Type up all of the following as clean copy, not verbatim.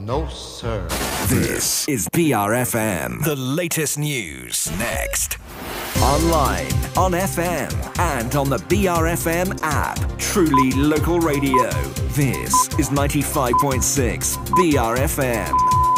No, sir. This is BRFM. The latest news next. Online, on FM, and on the BRFM app. Truly local radio. This is 95.6 BRFM.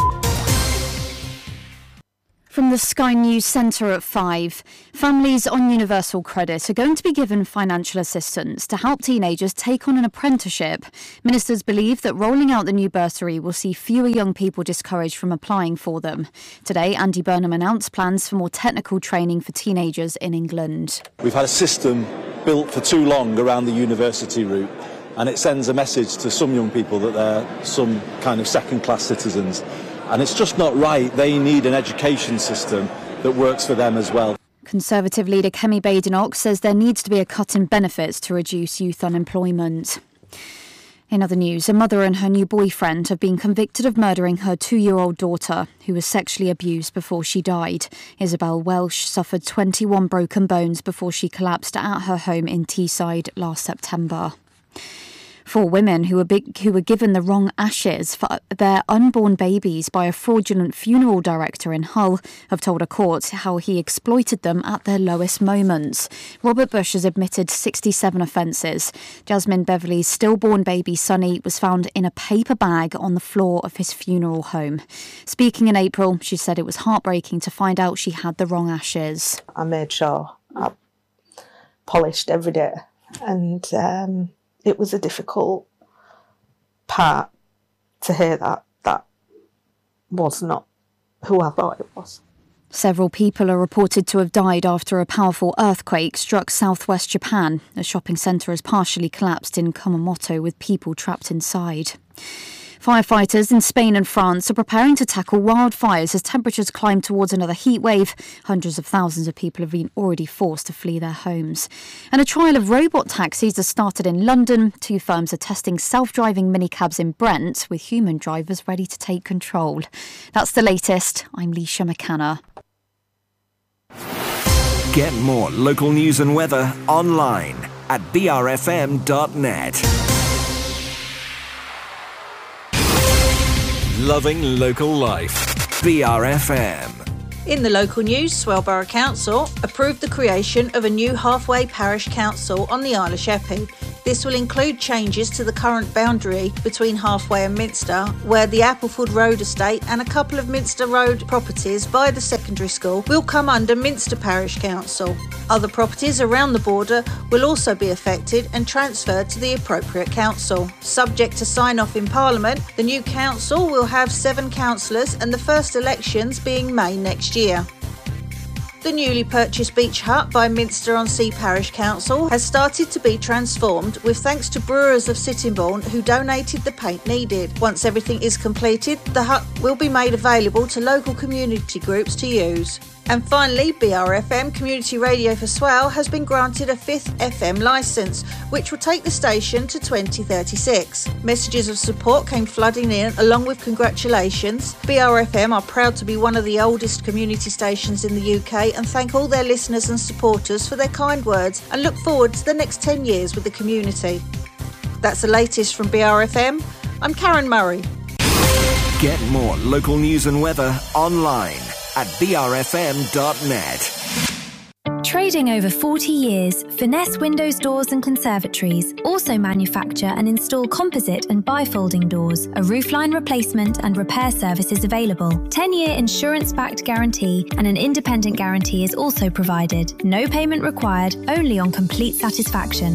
From the Sky News Centre at 5, families on Universal Credit are going to be given financial assistance to help teenagers take on an apprenticeship. Ministers believe that rolling out the new bursary will see fewer young people discouraged from applying for them. Today, Andy Burnham announced plans for more technical training for teenagers in England. We've had a system built for too long around the university route, and it sends a message to some young people that they're some kind of second-class citizens. And it's just not right. They need an education system that works for them as well. Conservative leader Kemi Badenoch says there needs to be a cut in benefits to reduce youth unemployment. In other news, a mother and her new boyfriend have been convicted of murdering her 2-year-old daughter, who was sexually abused before she died. Isabel Welsh suffered 21 broken bones before she collapsed at her home in Teesside last September. 4 women who were given the wrong ashes for their unborn babies by a fraudulent funeral director in Hull have told a court how he exploited them at their lowest moments. Robert Bush has admitted 67 offences. Jasmine Beverley's stillborn baby Sonny was found in a paper bag on the floor of his funeral home. Speaking in April, she said it was heartbreaking to find out she had the wrong ashes. I made sure I polished every day, and it was a difficult part to hear that was not who I thought it was. Several people are reported to have died after a powerful earthquake struck southwest Japan. A shopping centre has partially collapsed in Kumamoto with people trapped inside. Firefighters in Spain and France are preparing to tackle wildfires as temperatures climb towards another heat wave. Hundreds of thousands of people have been already forced to flee their homes. And a trial of robot taxis has started in London. 2 firms are testing self-driving minicabs in Brent with human drivers ready to take control. That's the latest. I'm Leisha McCanna. Get more local news and weather online at brfm.net. Loving local life. BRFM. In the local news, Swale Borough Council approved the creation of a new halfway parish council on the Isle of Sheppey. This will include changes to the current boundary between Halfway and Minster, where the Appleford Road estate and a couple of Minster Road properties by the secondary school will come under Minster Parish Council. Other properties around the border will also be affected and transferred to the appropriate council. Subject to sign-off in Parliament, the new council will have 7 councillors and the first elections being May next year. The newly purchased beach hut by Minster-on-Sea Parish Council has started to be transformed with thanks to Brewers of Sittingbourne who donated the paint needed. Once everything is completed, the hut will be made available to local community groups to use. And finally, BRFM Community Radio for Swale has been granted a 5th FM licence, which will take the station to 2036. Messages of support came flooding in, along with congratulations. BRFM are proud to be one of the oldest community stations in the UK and thank all their listeners and supporters for their kind words and look forward to the next 10 years with the community. That's the latest from BRFM. I'm Karen Murray. Get more local news and weather online at brfm.net. Trading over 40 years, Finesse Windows, Doors and Conservatories also manufacture and install composite and bifolding doors. A roofline replacement and repair service is available. 10-year insurance-backed guarantee and an independent guarantee is also provided. No payment required, only on complete satisfaction.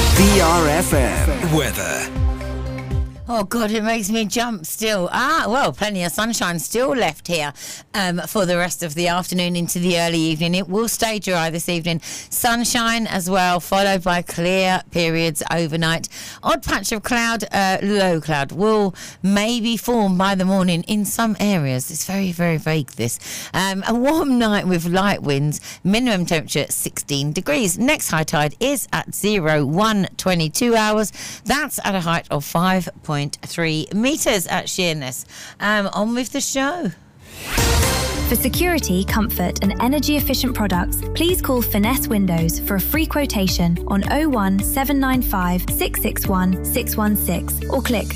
BRFM weather. Oh, God, it makes me jump still. Well, plenty of sunshine still left here for the rest of the afternoon into the early evening. It will stay dry this evening. Sunshine as well, followed by clear periods overnight. Odd patch of cloud, low cloud, will maybe form by the morning in some areas. It's very, very vague, this. A warm night with light winds, minimum temperature 16 degrees. Next high tide is at 01:22 hours. That's at a height of 5.3 metres at Sheerness. On with the show. For security, comfort and energy-efficient products, please call Finesse Windows for a free quotation on 01795 661 616 or click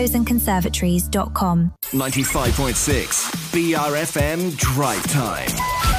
finessewindowsandconservatories.com. 95.6 BRFM Drive Time.